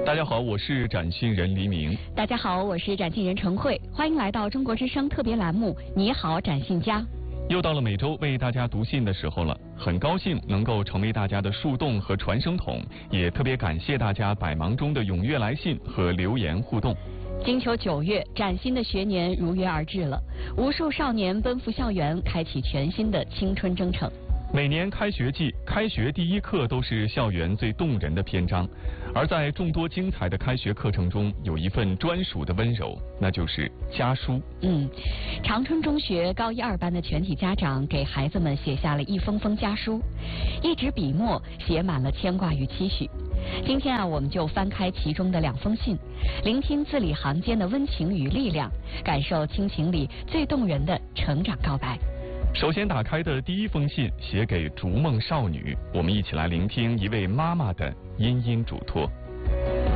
大家好，我是展信人黎明。 大家好，我是展信人陈慧，欢迎来到中国之声特别栏目《你好，展信家》。 又到了每周为大家读信的时候了，很高兴能够成为大家的树洞和传声筒，也特别感谢大家百忙中的踊跃来信和留言互动。 金秋9月，崭新的学年如约而至了，无数少年奔赴校园，开启全新的青春征程。 每年开学季，开学第一课都是校园最动人的篇章，而在众多精彩的开学课程中，有一份专属的温柔，那就是家书。 长春中学高1、2班的全体家长给孩子们写下了一封封家书，一支笔墨写满了牵挂与期许。今天我们就翻开其中的2封信，聆听字里行间的温情与力量，感受亲情里最动人的成长告白。 首先打开的第一封信写给逐梦少女，我们一起来聆听一位妈妈的殷殷嘱托。